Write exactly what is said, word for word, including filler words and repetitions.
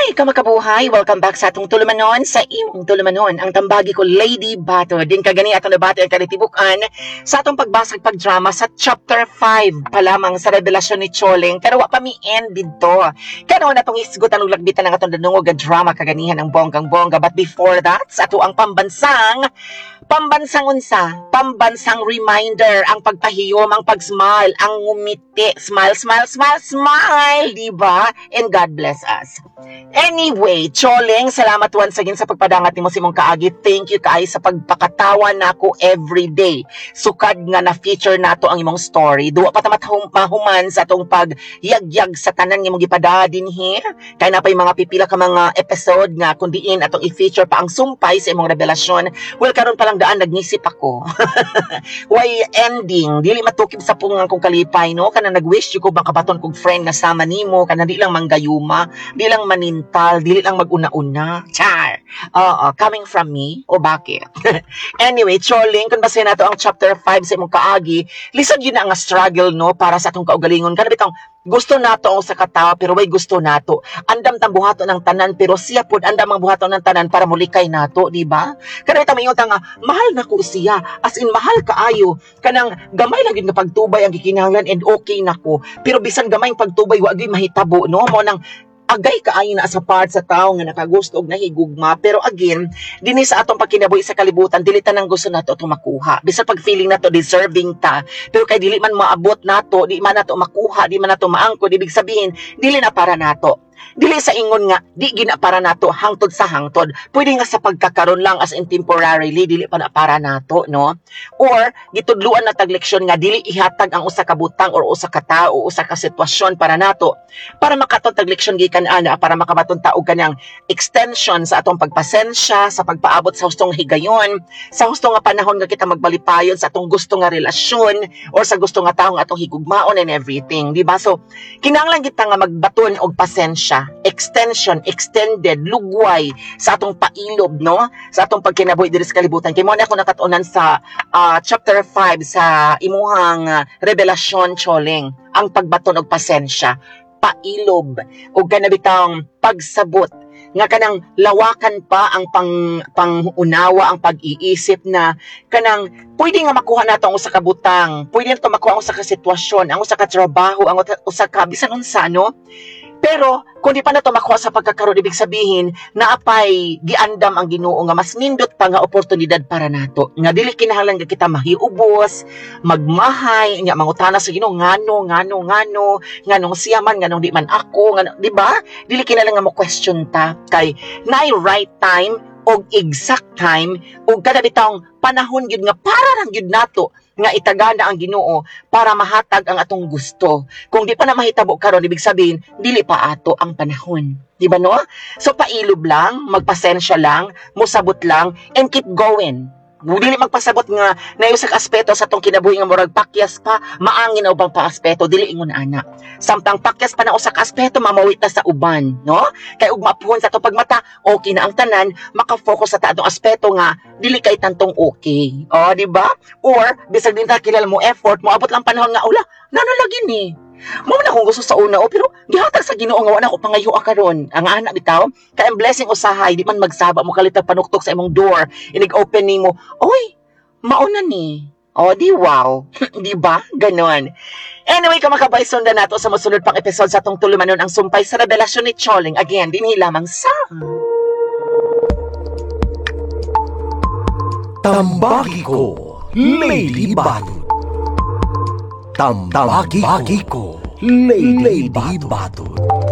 Hi, kamakabuhay! Welcome back sa atong tulumanon, sa imong tulumanon. Ang tambagi ko, Lady Bato. Din kagani atong nabati ang kanitibukan sa atong pagbasag pagdrama sa chapter five pa lamang sa revelasyon ni Choleng. Pero wa pa mi end dito. Kano na itong isgutan ng lagbitan ng atong danungog nga drama kaganihan ng bonggang-bongga. But before that, sa ato ang pambansang Pambansang unsa, pambansang reminder, ang pagpahiyom, ang pag-smile, ang ngumiti, smile, smile, smile, smile, diba? And God bless us. Anyway, Choleng, salamat once again sa pagpadangat ni mo si mong kaagi. Thank you kaay sa pagpakatawa na ako everyday. Sukad nga na-feature nato ang imong story. Duwa pa tamat mahuman sa atong pag-yagyag sa tanan nga mong gipada din here. Kaya na pa yung mga pipila ka mga episode nga kundiin atong i-feature pa ang sumpay sa imong revelasyon. Well, karon pa lang daan nagnisip ako. Why ending? Dili matukib sa pungang kong kalipay, no? Kana nag-wish yung ko bang kabaton kong friend na sama nimo, kana di lang manggayuma, di lang manintal, di lang mag-una-una. Char! Oo, coming from me? O bakit? Anyway, Choleng, kung basahin nato ang chapter five sa imong kaagi, lisod yun na nga struggle, no? Para sa atong kaugalingon. Kana bitang gusto nato ang sa katawa, pero way gusto nato. Andam tang buhaton ng tanan, pero siya pod andam ang buhaton ng tanan para mulikay nato, di ba? Kana ita mayon nga mahal na ko siya, as in mahal kaayo. Kanang gamay lang gyud nga pagtubay ang gikinahanglan and okay na ko. Pero bisan gamay ang pagtubay wa gyud mahitabo, no? Mo nang agay kaayo na sa part sa tao nga nakagusto og nahigugma, pero again dinhi sa atong pagkinabuhi sa kalibutan dili tanang gusto nato atong makuha. Bisan pag feeling nato deserving ta, pero kay dili man maabot nato, di man nato makuha, di man nato maangkod, ibig sabihin dili na para nato. Dili sa ingon nga di gina para nato hangtod sa hangtod. Pwede nga sa pagkakaroon lang as in temporarily, dili pa na para nato, no? Or gitudluan na tag leksyon nga dili ihatag ang usa ka butang or usa ka tawo, usa ka sitwasyon para nato. Para makaton tag leksyon gikan ana, para makabaton ta og kanang extension sa atong pagpasensya, sa pagpaabot sa hustong higayon, sa husto nga panahon nga kita magbalipayon sa atong gusto nga relasyon or sa gusto nga tawo nga atong higugmaon and everything, di ba? So kinahanglan kita nga magbaton og pasensya, extension, extended, lugway sa atong pailob, no? Sa atong pagkinabuhi diri sa kalibutan. Kay mo na ako nakatunan sa uh, chapter five sa imuhang uh, revelasyon, Choleng, ang pagbaton og pasensya, pailob, ug kanabitang pagsabot nga kanang lawakan pa ang pang pangunawa, ang pag-iisip na kanang pwede nga makuha nato ang usa ka butang, pwede nato makuha ang usa ka sitwasyon, ang usa ka trabaho, ang usa ka bisan unsa, no? Pero kung di pa nato makuha sa pagkakaroon, ibig sabihin naapay giandam ang Ginoo nga mas nindot pa nga oportunidad para nato. Nga dili kinahanglan nga kita mahiubos, magmahay, nya mangutana sa Ginoo ngano ngano ngano, nganong siya man, nganong di man ako, ngano, di ba? Dili kinahanglan nga mo question ta kay naay right time og exact time og kada bitawng panahon gyud nga para lang gyud nato nga itagana ang Ginoo para mahatag ang atong gusto. Kung di pa na mahitabo karon, ibig sabihin dili pa ato ang panahon. Di ba, no? So pailob lang, magpasensya lang, musabot lang, and keep going. Dili magpasabot nga nayo sa aspeto sa atong kinabuhi nga murag pakyas pa, maangin o bang pa aspeto, dili ingon ana. Samtang pakyas pa na usa ka aspeto, mamawit na sa uban, no? Kay ug mapuhon sa atong pagmata, okay na ang tanan, maka-focus sa atong aspeto nga dili kay tantong okay. O, di ba? Or bisag din ta kilala mo effort, mo abot lang panahon nga ula, nano lagi ni. Mo na kung gusto sa una, o pero gihatag sa Ginoo nga wala ko pangayo karon. Ang ana bitaw, kay ang blessing usahay di man magsaba mo kalita panuktok sa imong door, inig-open nimo. Oy, mauna ni. O di wow, di ba? Ganon. Anyway, kamakabay sundan nato sa masunod pang episode sa atong tulumanon ang sumpay sa revelasyon ni Choleng. Again, dinhi lamang sa Tambagi ko, Lady Bato. Tambagi ko, Lady Bato.